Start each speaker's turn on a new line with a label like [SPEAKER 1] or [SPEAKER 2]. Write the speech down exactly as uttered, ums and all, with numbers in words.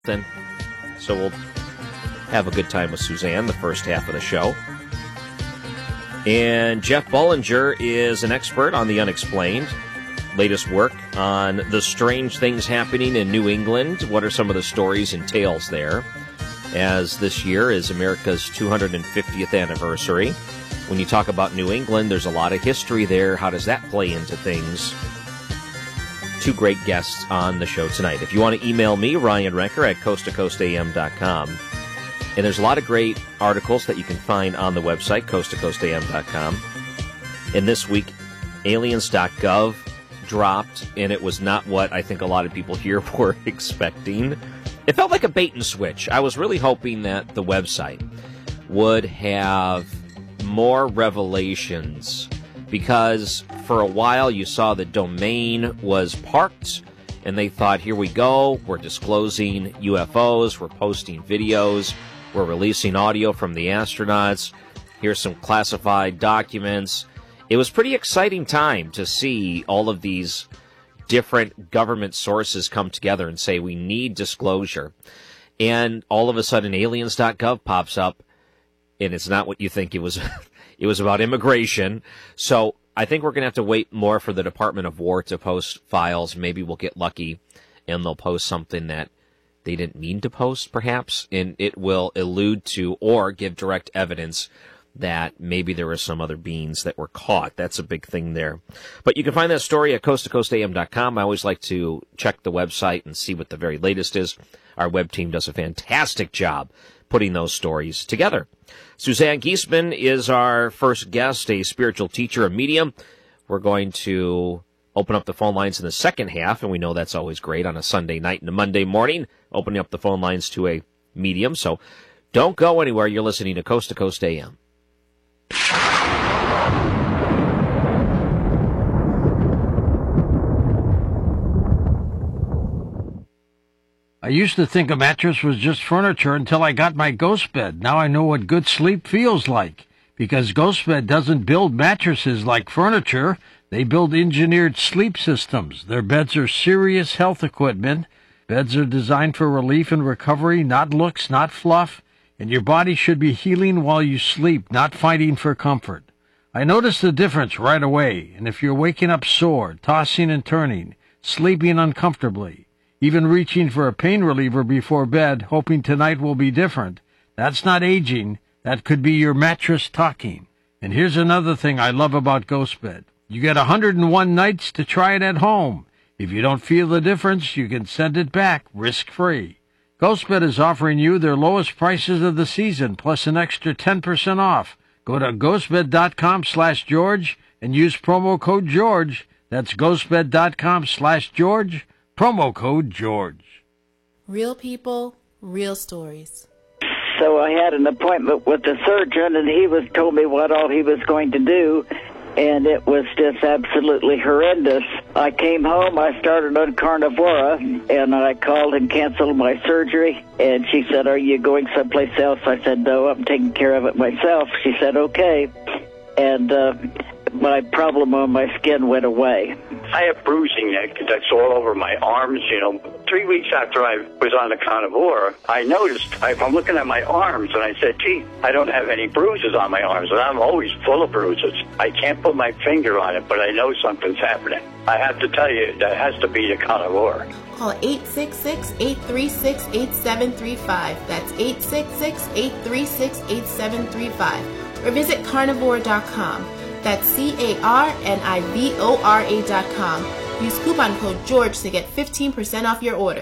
[SPEAKER 1] Then, so we'll have a good time with Suzanne the first half of the show. And Jeff Bollinger is an expert on the unexplained. Latest work on the strange things happening in New England. What are some of the stories and tales there? As this year is America's two hundred fiftieth anniversary. When you talk about New England, there's a lot of history there. How does that play into things? Two great guests on the show tonight. If you want to email me, Ryan Renker at coast to coast a m dot com. And there's a lot of great articles that you can find on the website, coast to coast a m dot com. And this week, aliens dot gov dropped, and it was not what I think a lot of people here were expecting. It felt like a bait and switch. I was really hoping that the website would have more revelations, because for a while you saw the domain was parked, and they thought, here we go, we're disclosing U F Os, we're posting videos, we're releasing audio from the astronauts, here's some classified documents. It was a pretty exciting time to see all of these different government sources come together and say, we need disclosure. And all of a sudden, aliens dot gov pops up, and it's not what you think it was. It was about immigration. So I think we're going to have to wait more for the Department of War to post files. Maybe we'll get lucky, and they'll post something that they didn't mean to post, perhaps, and it will allude to or give direct evidence that maybe there were some other beings that were caught. That's a big thing there. But you can find that story at coast to coast a m dot com. I always like to check the website and see what the very latest is. Our web team does a fantastic job putting those stories together. Suzanne Giesemann is our first guest, a spiritual teacher, a medium. We're going to open up the phone lines in the second half, and we know that's always great on a Sunday night and a Monday morning, opening up the phone lines to a medium. So don't go anywhere. You're listening to Coast to Coast A M.
[SPEAKER 2] I used to think a mattress was just furniture until I got my Ghost Bed. Now I know what good sleep feels like, because Ghost Bed doesn't build mattresses like furniture. They build engineered sleep systems. Their beds are serious health equipment. Beds are designed for relief and recovery, not looks, not fluff. And your body should be healing while you sleep, not fighting for comfort. I noticed the difference right away. And if you're waking up sore, tossing and turning, sleeping uncomfortably, even reaching for a pain reliever before bed, hoping tonight will be different, that's not aging. That could be your mattress talking. And here's another thing I love about Ghost Bed. You get one hundred one nights to try it at home. If you don't feel the difference, you can send it back risk-free. GhostBed is offering you their lowest prices of the season, plus an extra ten percent off. Go to ghostbed.com slash George and use promo code George. That's ghostbed.com slash George, promo code George.
[SPEAKER 3] Real people, real stories.
[SPEAKER 4] So I had an appointment with the surgeon, and he was told me what all he was going to do, and it was just absolutely horrendous. I came home, I started on Carnivora, and I called and canceled my surgery, and she said, are you going someplace else? I said, no, I'm taking care of it myself. She said, okay, and uh, my problem on my skin went away.
[SPEAKER 5] I have bruising that, that's all over my arms, you know. Three weeks after I was on the Carnivora, I noticed, I, I'm looking at my arms, and I said, gee, I don't have any bruises on my arms, and I'm always full of bruises. I can't put my finger on it, but I know something's happening. I have to tell you, that has to be the Carnivora.
[SPEAKER 3] Call eight six six, eight three six, eight seven three five. That's eight six six, eight three six, eight seven three five. Or visit carnivora dot com. That's C A R N I V O R A dot com. Use coupon code George to get fifteen percent off your order.